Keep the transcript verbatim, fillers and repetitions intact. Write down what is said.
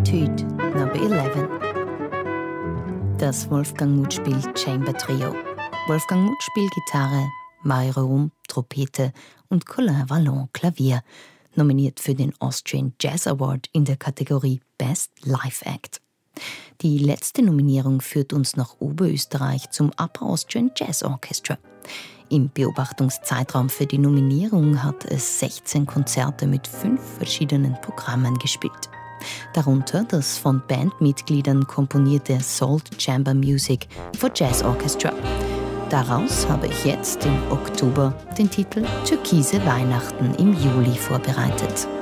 Etude Number elf. Das Wolfgang Muth spielt Chamber Trio. Wolfgang Muth spielt Gitarre, Mario Rum Trompete und Colin Vallon Klavier, nominiert für den Austrian Jazz Award in der Kategorie Best Live Act. Die letzte Nominierung führt uns nach Oberösterreich zum Upper Austrian Jazz Orchestra. Im Beobachtungszeitraum für die Nominierung hat es sechzehn Konzerte mit fünf verschiedenen Programmen gespielt. Darunter das von Bandmitgliedern komponierte Salt Chamber Music for Jazz Orchestra. Daraus habe ich jetzt im Oktober den Titel Türkise Weihnachten im Juli vorbereitet.